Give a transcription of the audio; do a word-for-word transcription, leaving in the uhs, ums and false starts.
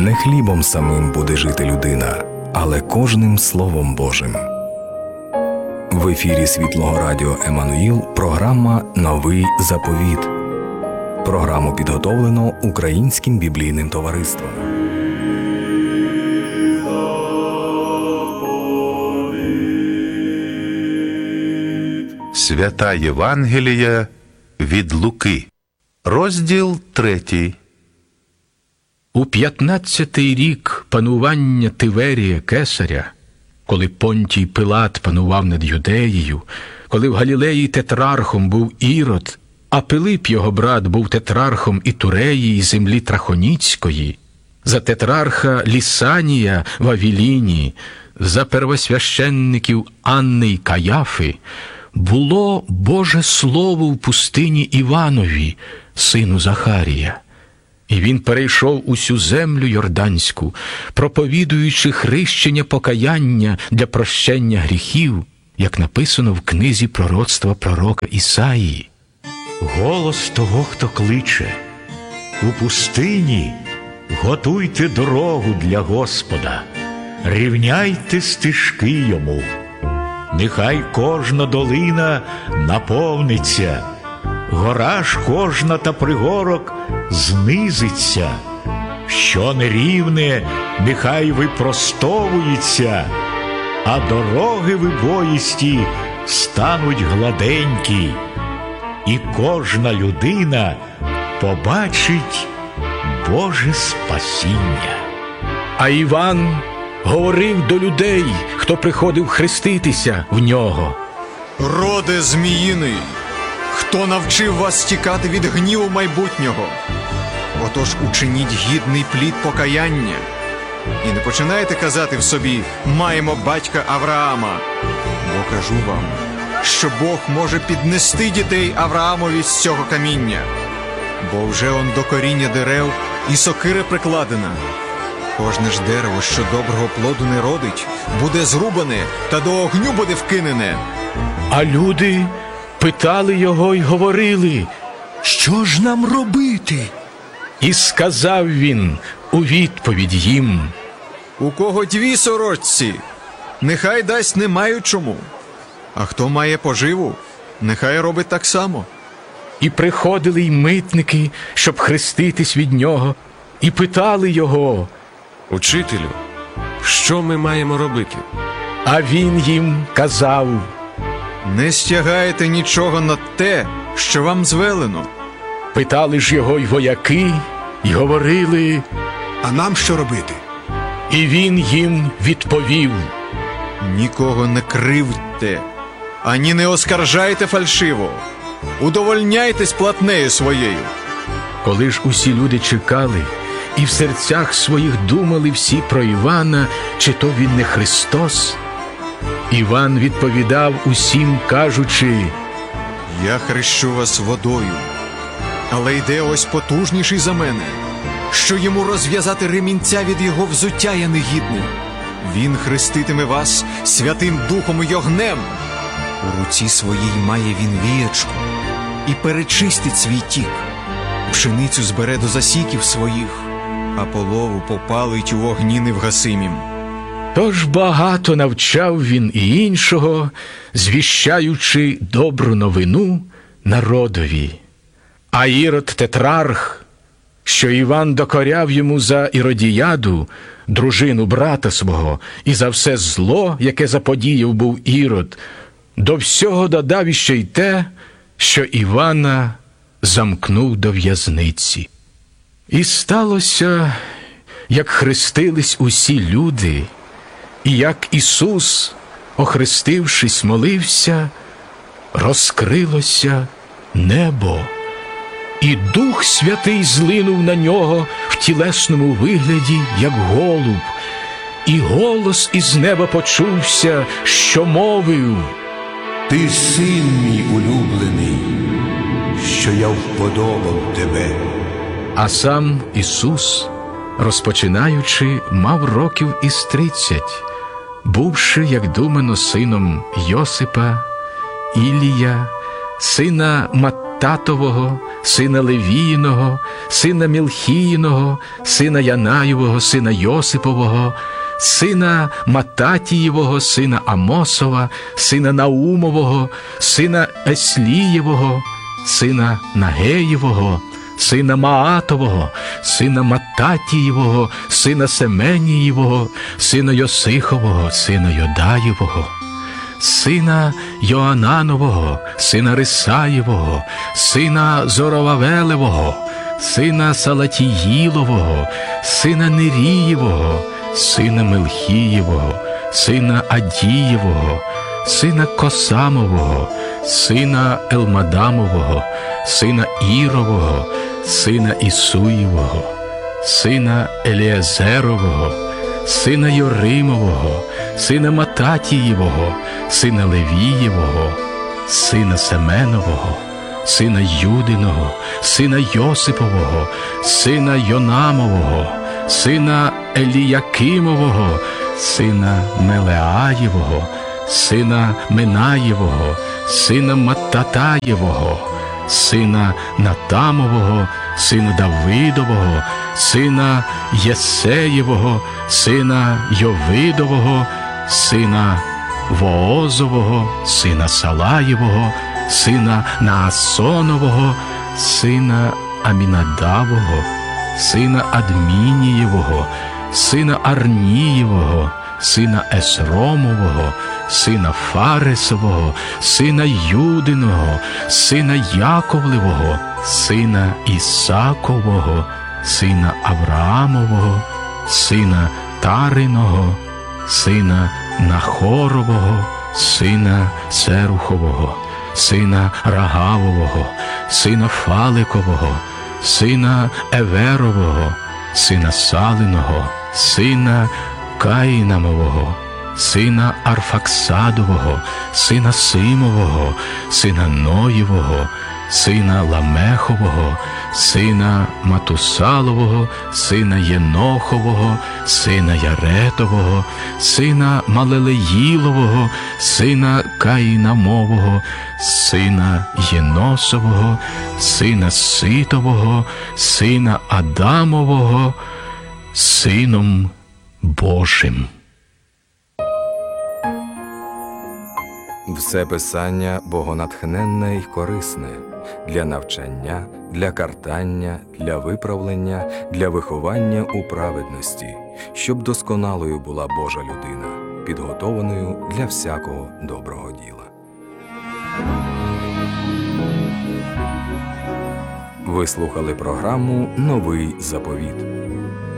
Не хлібом самим буде жити людина, але кожним Словом Божим. В ефірі Світлого Радіо Еммануїл програма «Новий заповіт». Програму підготовлено Українським біблійним товариством. Свята Євангелія від Луки. Розділ третій. У п'ятнадцятий рік панування Тиверія Кесаря, коли Понтій Пилат панував над Юдеєю, коли в Галілеї тетрархом був Ірод, а Пилип, його брат, був тетрархом Ітуреї і землі Трахоніцької, за тетрарха Лісанія в Авіліні, за первосвященників Анни й Каяфи, було Боже Слово в пустині Іванові, сину Захарія. І він перейшов усю землю Йорданську, проповідуючи хрещення покаяння для прощення гріхів, як написано в книзі пророцтва пророка Ісаїї. Голос того, хто кличе: у пустині готуйте дорогу для Господа, рівняйте стежки йому. Нехай кожна долина наповниться, гора ж кожна та пригорок знизиться. Що нерівне, нехай випростовується, а дороги вибоїсті стануть гладенькі, і кожна людина побачить Боже спасіння. А Іван говорив до людей, хто приходив хреститися в нього: «Роде зміїний, хто навчив вас тікати від гніву майбутнього? Отож учиніть гідний плід покаяння. І не починайте казати в собі: маємо батька Авраама. Бо кажу вам, що Бог може піднести дітей Авраамові з цього каміння. Бо вже он до коріння дерев і сокира прикладена. Кожне ж дерево, що доброго плоду не родить, буде зрубане та до огню буде вкинене». А люди питали його й говорили: «Що ж нам робити?» І сказав він у відповідь їм: «У кого дві сорочці, нехай дасть не маючому, а хто має поживу, нехай робить так само». І приходили й митники, щоб хреститись від нього, і питали його: «Учителю, що ми маємо робити?» А він їм казав: «Не стягайте нічого на те, що вам звелено». Питали ж його й вояки, й говорили: «А нам що робити?» І він їм відповів: «Нікого не кривдьте, ані не оскаржайте фальшиво. Удовольняйтесь платнею своєю». Коли ж усі люди чекали, і в серцях своїх думали всі про Івана, чи то він не Христос, Іван відповідав усім, кажучи: «Я хрещу вас водою, але йде ось потужніший за мене, що йому розв'язати ремінця від його взуття я негідний. Він хреститиме вас Святим Духом і огнем. У руці своїй має він віячку і перечистить свій тік. Пшеницю збере до засіків своїх, а полову попалить у вогні невгасимім». Тож багато навчав він і іншого, звіщаючи добру новину народові. А Ірод тетрарх, що Іван докоряв йому за Іродіяду, дружину брата свого, і за все зло, яке заподіяв був Ірод, до всього додав іще й те, що Івана замкнув до в'язниці. І сталося, як хрестились усі люди, і як Ісус, охрестившись, молився, розкрилося небо, і Дух Святий злинув на нього в тілесному вигляді, як голуб, і голос із неба почувся, що мовив: «Ти син мій улюблений, що я вподобав тебе». А сам Ісус, розпочинаючи, мав років із тридцять, бувши, як думано, сином Йосипа, Ілія, сина Маттея, Маттатового, сина Левіїного, сина Мілхіїного, сина Янаєвого, сина Йосипового, сина Мататієвого, сина Амосова, сина Наумового, сина Еслієвого, сина Нагеєвого, сина Маатового, сина Мататієвого, сина Семенієвого, сина Йосихового, сина Йодаєвого, сина Йоананового, сина Рисаєвого, сина Зоровавелевого, сина Салатіїлового, сина Нерієвого, сина Мелхієвого, сина Адієвого, сина Косамового, сина Елмадамового, сина Ірового, сина Ісуєвого, сина Еліазерового, сина Йоримового, сина Мататієвого, сина Левієвого, сина Семенового, сина Юдиного, сина Йосипового, сина Йонамового, сина Еліякимового, сина Мелеаєвого, сина Минаєвого, сина Маттатаєвого, сина Натамового, сина Давидового, сина Єсеєвого, сина Йовидового, сина Воозового, сина Салаєвого, сина Наасонового, сина Амінадавого, сина Адмінієвого, сина Арнієвого, сина Есромового, сина Фаресового, сина Юдиного, сина Яковлевого, сина Ісакового, сина Авраамового, сина Тариного, сина Нахорового, сина Серухового, сина Рагавового, сина Фаликового, сина Еверового, сина Салиного, сина Каїнамового, сина Арфаксадового, сина Симового, сина Ноєвого, сина Ламехового, сина Матусалового, сина Єнохового, сина Яретового, сина Малелеїлового, сина Каїнамового, сина Єносового, сина Ситового, сина Адамового, Сином Божим. Все писання богонатхненне й корисне для навчання, для картання, для виправлення, для виховання у праведності, щоб досконалою була Божа людина, підготованою для всякого доброго діла. Ви слухали програму «Новий заповіт».